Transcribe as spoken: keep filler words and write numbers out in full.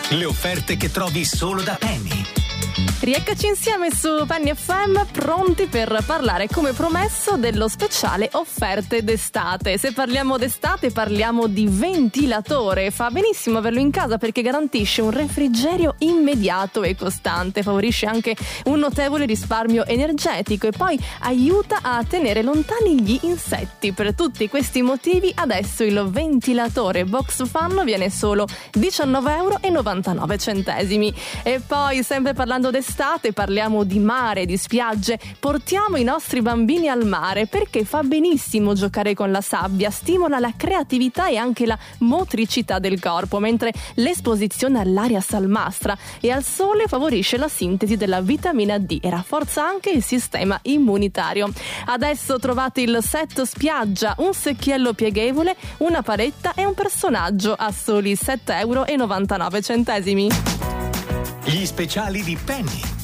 Le offerte che trovi solo da Penny. Rieccoci insieme su Penny F M, pronti per parlare come promesso dello speciale offerte d'estate. Se parliamo d'estate parliamo di ventilatore. Fa benissimo averlo in casa perché garantisce un refrigerio immediato e costante, favorisce anche un notevole risparmio energetico e poi aiuta a tenere lontani gli insetti. Per tutti questi motivi adesso il ventilatore box fan viene solo diciannove euro e novantanove centesimi. E poi, sempre parlando d'estate, parliamo di mare, di spiagge, portiamo i nostri bambini al mare perché fa benissimo giocare con la sabbia, stimola la creatività e anche la motricità del corpo, mentre l'esposizione all'aria salmastra e al sole favorisce la sintesi della vitamina D e rafforza anche il sistema immunitario. Adesso trovate il set spiaggia, un secchiello pieghevole, una paletta e un personaggio a soli sette euro e novantanove centesimi. Gli speciali di Penny.